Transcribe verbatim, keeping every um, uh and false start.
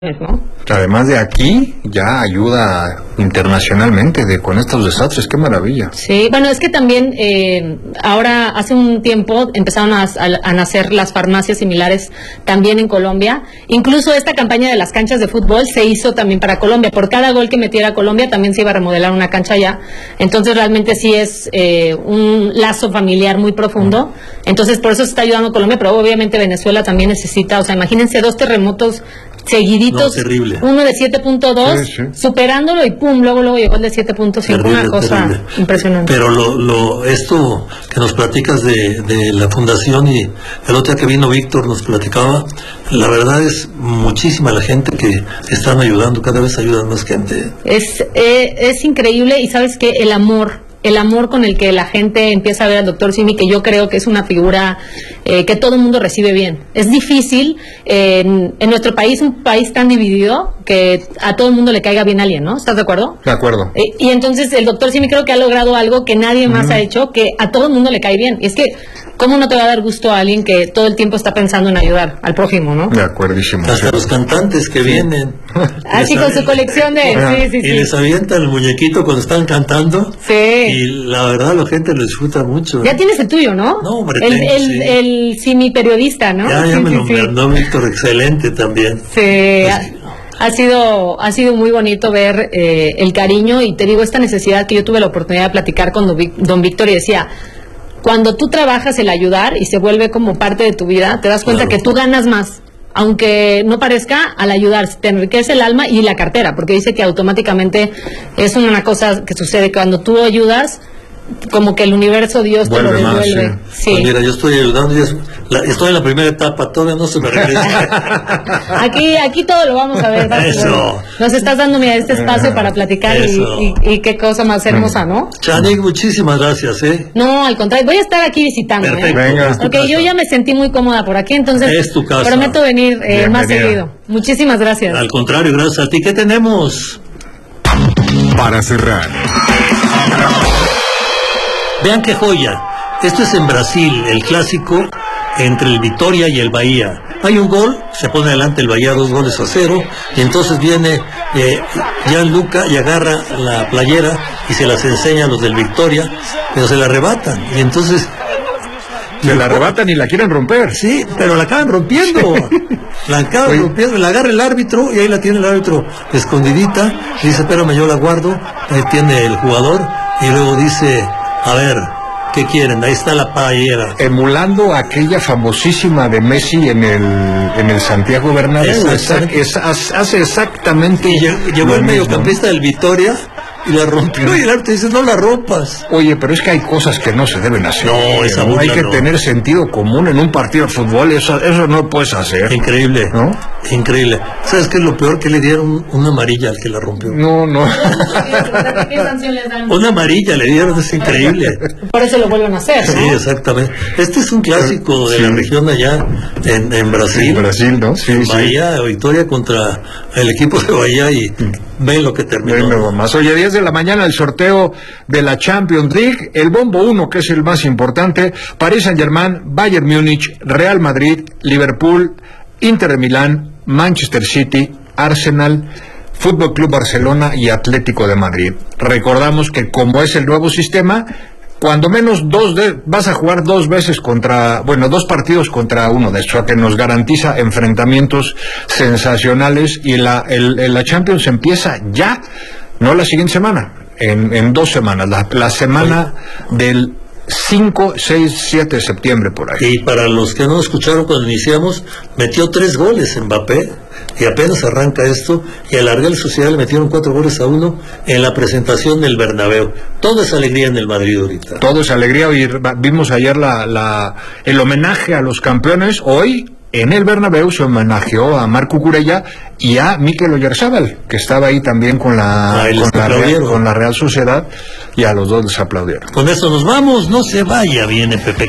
¿no? Además de aquí, ya ayuda internacionalmente de con estos desastres, qué maravilla. Sí, bueno, es que también eh, ahora hace un tiempo empezaron a, a, a nacer las farmacias similares también en Colombia. Incluso esta campaña de las canchas de fútbol se hizo también para Colombia. Por cada gol que metiera Colombia también se iba a remodelar una cancha allá. Entonces realmente sí es eh, un lazo familiar muy profundo. Entonces por eso se está ayudando a Colombia, pero obviamente Venezuela también necesita, o sea, imagínense dos terremotos seguiditos, no, terrible. Uno de siete punto dos, sí, sí. superándolo y pum, luego luego llegó el de siete punto cinco, una cosa terrible. Impresionante. Pero lo, lo esto que nos platicas de, de la fundación, y el otro día que vino Víctor nos platicaba, la verdad es muchísima la gente que están ayudando, cada vez ayudan más gente. Es, eh, es increíble, y sabes que el amor el amor con el que la gente empieza a ver al doctor Simi, que yo creo que es una figura eh, que todo el mundo recibe bien. Es difícil eh, en, en nuestro país, un país tan dividido, que a todo el mundo le caiga bien a alguien, ¿no? ¿Estás de acuerdo? De acuerdo. Eh, y entonces el doctor Simi creo que ha logrado algo que nadie más uh-huh. ha hecho, que a todo el mundo le cae bien. Y es que, ¿cómo no te va a dar gusto a alguien que todo el tiempo está pensando en ayudar al próximo, no? De acuerdísimo. Hasta sí. los cantantes que vienen. Así con su colección de... Sí, sí, y sí. les avientan el muñequito cuando están cantando. Sí. Y la verdad la gente lo disfruta mucho. Ya tienes el tuyo, ¿no? No, hombre. El, tengo, el, sí. el Simi periodista, ¿no? Ya, ya sí, me sí, lo sí. mandó Víctor, excelente también. Sí. Así. Ha sido, ha sido muy bonito ver eh, el cariño, y te digo, esta necesidad que yo tuve la oportunidad de platicar con don Víctor, y decía, cuando tú trabajas el ayudar y se vuelve como parte de tu vida, te das cuenta claro. que tú ganas más, aunque no parezca, al ayudar, te enriquece el alma y la cartera, porque dice que automáticamente es una cosa que sucede cuando tú ayudas, como que el universo, Dios te lo devuelve. Más, sí. Sí. Pues mira, yo estoy ayudando, yo estoy en la primera etapa, todavía no se me regresa. aquí, aquí todo lo vamos a ver. Eso. Nos estás dando, mira, este espacio para platicar y, y, y qué cosa más hermosa, ¿no? Chanik, muchísimas gracias, ¿eh? No, al contrario, voy a estar aquí visitando. Perfecto. ¿eh? Venga. Porque okay, yo ya me sentí muy cómoda por aquí, entonces es tu casa. Prometo venir eh, más seguido. Muchísimas gracias. Al contrario, gracias a ti. ¿Qué tenemos? Para cerrar. Vean qué joya. Esto es en Brasil, el clásico entre el Vitória y el Bahía. Hay un gol, se pone adelante el Bahía dos goles a cero, y entonces viene eh, Gianluca y agarra la playera y se las enseña a los del Vitória, pero se la arrebatan, y entonces... Se la arrebatan y la quieren romper. Sí, pero la acaban rompiendo. La acaban Oye. rompiendo, la agarra el árbitro, y ahí la tiene el árbitro escondidita, y dice, espérame, yo la guardo, ahí tiene el jugador, y luego dice... A ver, ¿qué quieren? Ahí está la playera. Emulando aquella famosísima de Messi en el en el Santiago Bernabéu. Es, hace exactamente. Y llegó el mediocampista del Vitória y la rompió, y el árbitro dice, no la rompas. Oye, pero es que hay cosas que no se deben hacer. No, esa ¿no? Hay que no. tener sentido común en un partido de fútbol. Eso, eso no puedes hacer. Increíble, ¿no? Increíble. ¿Sabes qué es lo peor? Que le dieron una amarilla al que la rompió. No, no. ¿Qué sanción les dan? Una amarilla le dieron, es increíble. Por eso lo vuelven a hacer, ¿no? Sí, exactamente. Este es un clásico de sí. la región allá en, en Brasil. En Brasil, ¿no? Sí, en Bahía, sí. Victoria contra el equipo de Bahía, y mm. ven lo que terminó. Ven más. Oye, diez de la mañana el sorteo de la Champions League, el bombo uno, que es el más importante: Paris Saint-Germain, Bayern Múnich, Real Madrid, Liverpool, Inter de Milán, Manchester City, Arsenal, Fútbol Club Barcelona y Atlético de Madrid. Recordamos que como es el nuevo sistema, cuando menos dos de, vas a jugar dos veces contra, bueno, dos partidos contra uno de estos, que nos garantiza enfrentamientos sensacionales, y la, el, el, la Champions empieza ya, no la siguiente semana, en, en dos semanas, la, la semana del cinco, seis, siete de septiembre por ahí. Y para los que no escucharon cuando iniciamos, metió tres goles Mbappé, y apenas arranca esto, y a la Real Sociedad le metieron cuatro goles a uno en la presentación del Bernabéu. Todo es alegría en el Madrid ahorita. Todo es alegría. Y vimos ayer la, la, el homenaje a los campeones. Hoy en el Bernabéu se homenajeó a Marc Cucurella y a Mikel Oyarzabal, que estaba ahí también con la, con la, Real, con la Real Sociedad, y a los dos les aplaudieron. Con eso nos vamos, no se vaya, viene Pepe.